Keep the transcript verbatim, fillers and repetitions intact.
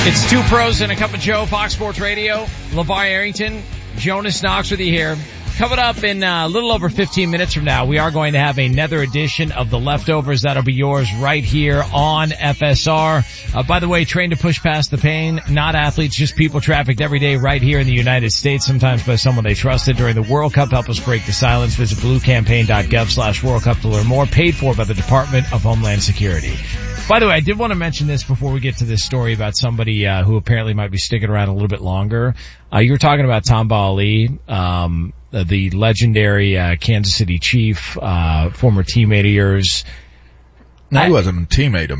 It's Two Pros and a Cup of Joe, Fox Sports Radio. LeVar Arrington, Jonas Knox with you here. Coming up in uh, a little over fifteen minutes from now, we are going to have another edition of The Leftovers. That'll be yours right here on F S R. Uh, by the way, trained to push past the pain, not athletes, just people trafficked every day right here in the United States, sometimes by someone they trusted during the World Cup. Help us break the silence. Visit bluecampaign.gov slash World Cup to learn more. Paid for by the Department of Homeland Security. By the way, I did want to mention this before we get to this story about somebody uh, who apparently might be sticking around a little bit longer. Uh, you were talking about Tamba Ali, um, the legendary uh, Kansas City Chief, uh, former teammate of yours. No, he wasn't a teammate of